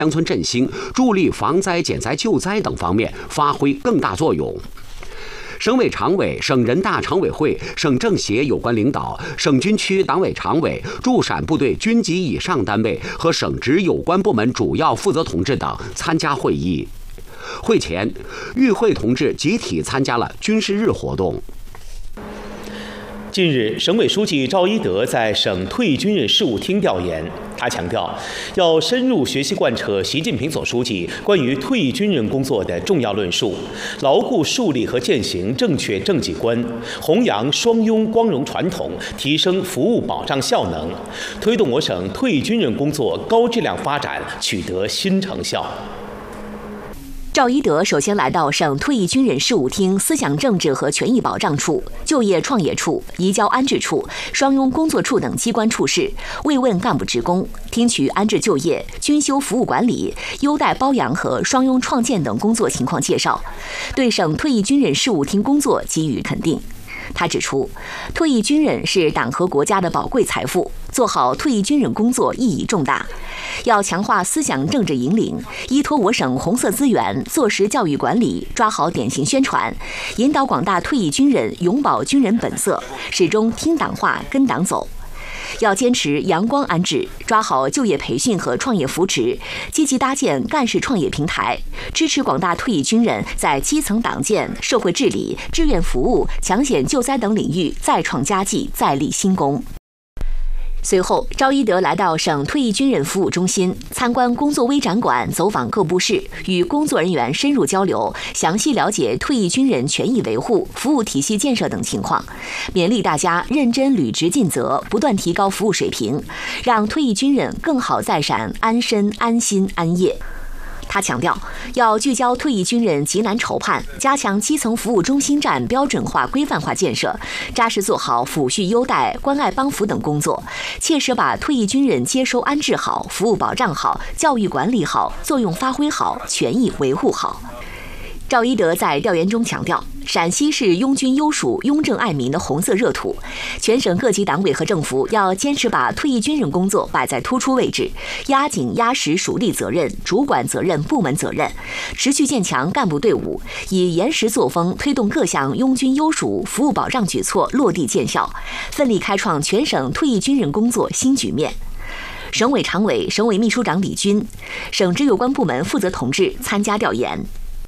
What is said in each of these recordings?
乡村振兴、助力防灾减灾救灾等方面发挥更大作用。省委常委、省人大常委会、省政协有关领导、省军区党委常委、驻陕部队军级以上单位和省直有关部门主要负责同志等参加会议。会前，与会同志集体参加了军事日活动。 近日，省委书记赵一德在省退役军人事务厅调研，他强调，要深入学习贯彻习近平总书记关于退役军人工作的重要论述，牢固树立和践行正确政绩观，弘扬双拥光荣传统，提升服务保障效能，推动我省退役军人工作高质量发展取得新成效。 赵一德首先来到省退役军人事务厅思想政治和权益保障处、就业创业处、移交安置处、双拥工作处等机关处室，慰问干部职工，听取安置就业、军休服务管理、优待包养和双拥创建等工作情况介绍，对省退役军人事务厅工作给予肯定。他指出，退役军人是党和国家的宝贵财富，做好退役军人工作意义重大。要强化思想政治引领，依托我省红色资源，做实教育管理，抓好典型宣传，引导广大退役军人永葆军人本色，始终听党话、跟党走。要坚持阳光安置，抓好就业培训和创业扶持，积极搭建干事创业平台，支持广大退役军人在基层党建、社会治理、志愿服务、抢险救灾等领域再创佳绩、再立新功。随后，赵一德来到省退役军人服务中心，参观工作微展馆，走访各部室，与工作人员深入交流，详细了解退役军人权益维护、服务体系建设等情况，勉励大家认真履职尽责，不断提高服务水平，让退役军人更好在陕安身、安心、安业。他强调，要聚焦退役军人急难愁盼，加强基层服务中心站标准化、规范化建设，扎实做好抚恤优待、关爱帮扶等工作，切实把退役军人接收安置好、服务保障好、教育管理好、作用发挥好、权益维护好。赵一德在调研中强调，陕西是拥军优属、拥政爱民的红色热土，全省各级党委和政府要坚持把退役军人工作摆在突出位置，压紧压实属地责任、主管责任、部门责任，持续建强干部队伍，以严实作风推动各项拥军优属、服务保障举措落地见效，奋力开创全省退役军人工作新局面。省委常委、省委秘书长李军、省直有关部门负责同志参加调研。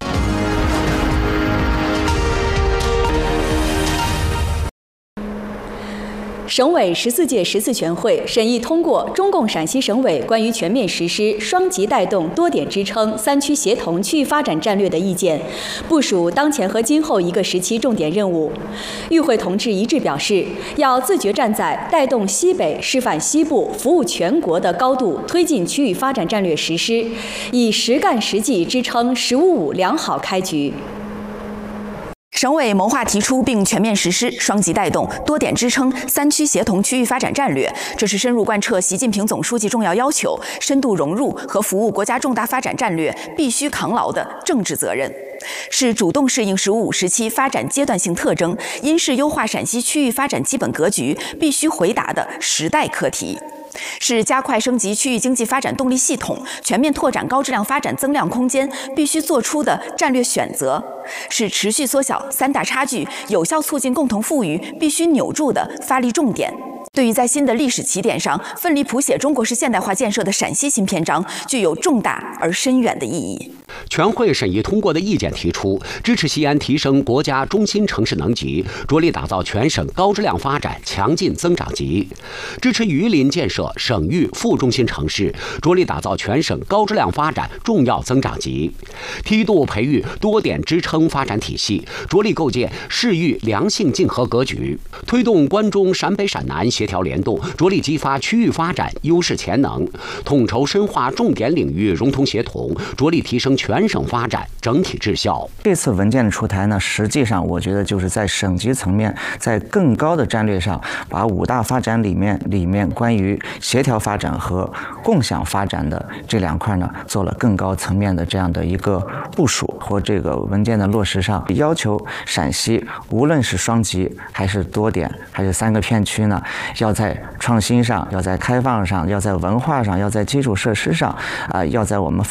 省委14届14全会审议通过中共陕西省委关于全面实施双极带动、多点支撑、三区协同区域发展战略的意见，部署当前和今后一个时期重点任务。与会同志一致表示，要自觉站在带动西北、示范西部、服务全国的高度，推进区域发展战略实施，以实干实际支撑“十五五”良好开局。 省委谋划提出并全面实施双极带动、多点支撑、三区协同区域发展战略，这是深入贯彻习近平总书记重要要求、深度融入和服务国家重大发展战略必须扛牢的政治责任，是主动适应“十五五”时期发展阶段性特征、因势优化陕西区域发展基本格局必须回答的时代课题。是加快升级区域经济发展动力系统、全面拓展高质量发展增量空间必须做出的战略选择，是持续缩小三大差距、有效促进共同富裕必须扭住的发力重点。对于在新的历史起点上奋力谱写中国式现代化建设的陕西新篇章，具有重大而深远的意义。 全会审议通过的意见提出，支持西安提升国家中心城市能级，着力打造全省高质量发展强劲增长极；支持榆林建设省域副中心城市，着力打造全省高质量发展重要增长极；梯度培育多点支撑发展体系，着力构建市域良性竞合格局；推动关中陕北陕南协调联动，着力激发区域发展优势潜能；统筹深化重点领域融通协同，着力提升全省发展整体质效。 这次文件的出台呢，实际上我觉得就是在省级层面，在更高的战略上，把5大发展里面关于协调发展和共享发展的这2块呢，做了更高层面的这样的一个部署。或这个文件的落实上，要求陕西无论是双极还是多点还是3个片区呢，要在创新上、要在开放上、要在文化上、要在基础设施上要在我们